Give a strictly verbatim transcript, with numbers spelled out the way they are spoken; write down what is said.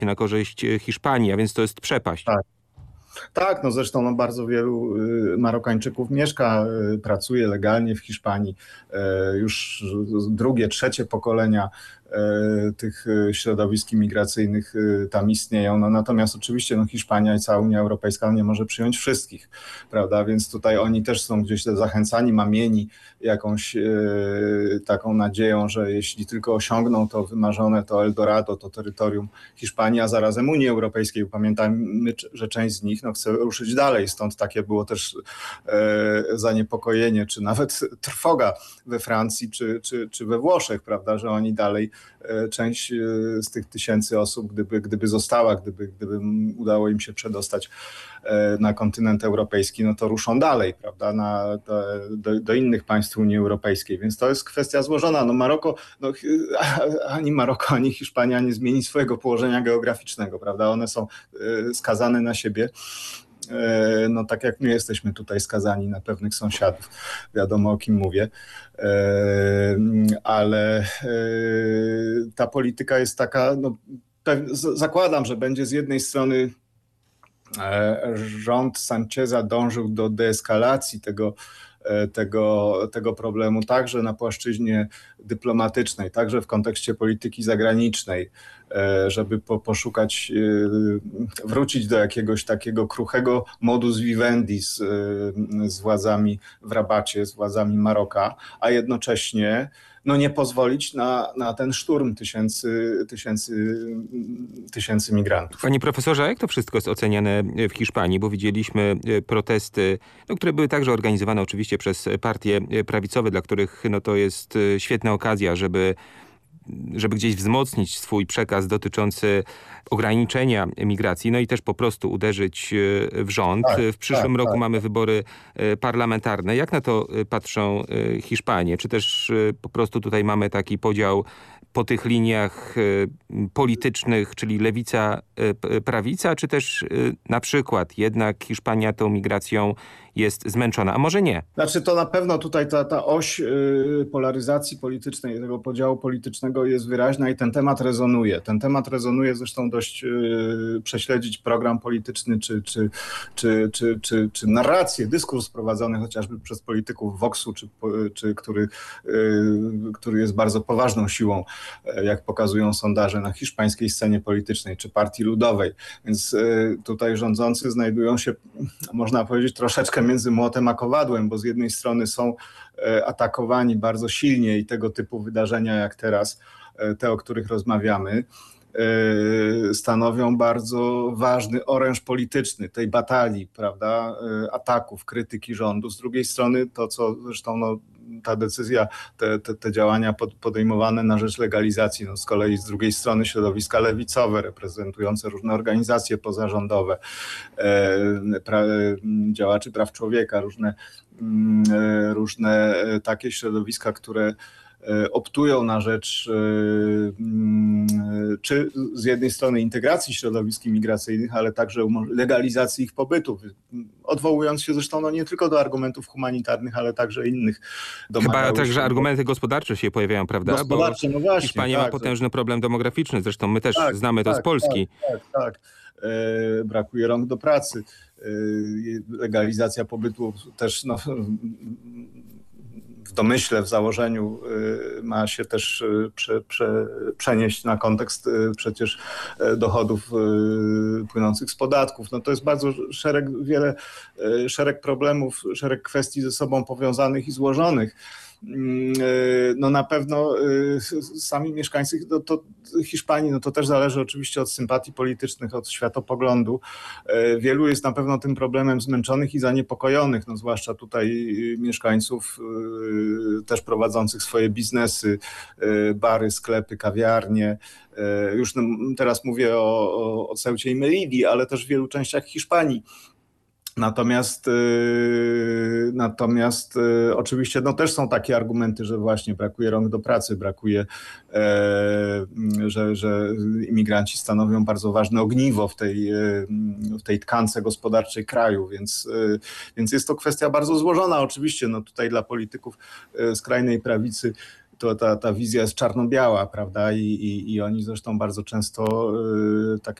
na korzyść Hiszpanii, a więc to jest przepaść. Tak. Tak, no zresztą no bardzo wielu Marokańczyków mieszka, pracuje legalnie w Hiszpanii. Już drugie, trzecie pokolenia tych środowisk imigracyjnych tam istnieją. No, natomiast oczywiście no, Hiszpania i cała Unia Europejska nie może przyjąć wszystkich, prawda? Więc tutaj oni też są gdzieś zachęcani, mamieni jakąś e, taką nadzieją, że jeśli tylko osiągną to wymarzone, to Eldorado, to terytorium Hiszpanii, a zarazem Unii Europejskiej. Pamiętajmy, że część z nich no, chce ruszyć dalej, stąd takie było też e, zaniepokojenie, czy nawet trwoga we Francji, czy, czy, czy we Włoszech, prawda, że oni dalej część z tych tysięcy osób, gdyby, gdyby została, gdyby, gdyby udało im się przedostać na kontynent europejski, no to ruszą dalej, prawda, na, do, do innych państw Unii Europejskiej, więc to jest kwestia złożona. No Maroko, no, ani Maroko, ani Hiszpania nie zmieni swojego położenia geograficznego, prawda, one są skazane na siebie. No tak jak my jesteśmy tutaj skazani na pewnych sąsiadów, wiadomo o kim mówię, ale ta polityka jest taka, no, zakładam, że będzie z jednej strony rząd Sancheza dążył do deeskalacji tego, tego, tego problemu także na płaszczyźnie dyplomatycznej, także w kontekście polityki zagranicznej, żeby po, poszukać, wrócić do jakiegoś takiego kruchego modus vivendi z, z władzami w Rabacie, z władzami Maroka, a jednocześnie no nie pozwolić na, na ten szturm tysięcy, tysięcy, tysięcy migrantów. Panie profesorze, a jak to wszystko jest oceniane w Hiszpanii? Bo widzieliśmy protesty, no, które były także organizowane oczywiście przez partie prawicowe, dla których no, to jest świetna okazja, żeby żeby gdzieś wzmocnić swój przekaz dotyczący ograniczenia migracji, no i też po prostu uderzyć w rząd. Tak, w przyszłym tak, roku tak. mamy wybory parlamentarne. Jak na to patrzą Hiszpanie? Czy też po prostu tutaj mamy taki podział po tych liniach politycznych, czyli lewica, prawica, czy też na przykład jednak Hiszpania tą migracją jest zmęczona, a może nie? Znaczy to na pewno tutaj ta, ta oś y, polaryzacji politycznej, tego podziału politycznego jest wyraźna i ten temat rezonuje. Ten temat rezonuje, zresztą dość y, prześledzić program polityczny czy, czy, czy, czy, czy, czy narrację, dyskurs prowadzony chociażby przez polityków Voxu, czy, czy, który, y, który jest bardzo poważną siłą, jak pokazują sondaże na hiszpańskiej scenie politycznej, czy Partii Ludowej. Więc y, tutaj rządzący znajdują się, można powiedzieć, troszeczkę między młotem a kowadłem, bo z jednej strony są atakowani bardzo silnie i tego typu wydarzenia jak teraz, te o których rozmawiamy, stanowią bardzo ważny oręż polityczny tej batalii, prawda, ataków, krytyki rządu. Z drugiej strony to, co zresztą no, ta decyzja, te, te, te działania pod, podejmowane na rzecz legalizacji, no z kolei z drugiej strony środowiska lewicowe, reprezentujące różne organizacje pozarządowe, e, pra, działaczy praw człowieka, różne, e, różne takie środowiska, które optują na rzecz czy z jednej strony integracji środowisk imigracyjnych, ale także legalizacji ich pobytu, odwołując się zresztą no nie tylko do argumentów humanitarnych, ale także innych. Chyba także się, argumenty gospodarcze się pojawiają, prawda? Gospodarcze, bo no właśnie. Hiszpania tak, ma potężny problem demograficzny, zresztą my też tak, znamy to tak, z Polski. Tak, tak, tak. E, brakuje rąk do pracy. E, legalizacja pobytu też no, w domyśle, w założeniu ma się też prze, prze, przenieść na kontekst przecież dochodów płynących z podatków. No to jest bardzo szereg, wiele, szereg problemów, szereg kwestii ze sobą powiązanych i złożonych. No na pewno sami mieszkańcy no to Hiszpanii, no to też zależy oczywiście od sympatii politycznych, od światopoglądu. Wielu jest na pewno tym problemem zmęczonych i zaniepokojonych, no zwłaszcza tutaj mieszkańców też prowadzących swoje biznesy, bary, sklepy, kawiarnie. Już teraz mówię o, o, o Ceucie i Melilli, ale też w wielu częściach Hiszpanii. Natomiast, yy, natomiast yy, oczywiście no, też są takie argumenty, że właśnie brakuje rąk do pracy, brakuje, yy, że, że imigranci stanowią bardzo ważne ogniwo w tej, yy, w tej tkance gospodarczej kraju, więc, yy, więc jest to kwestia bardzo złożona oczywiście. No, tutaj dla polityków yy, skrajnej prawicy to ta, ta wizja jest czarno-biała, prawda? I, i, i oni zresztą bardzo często y, tak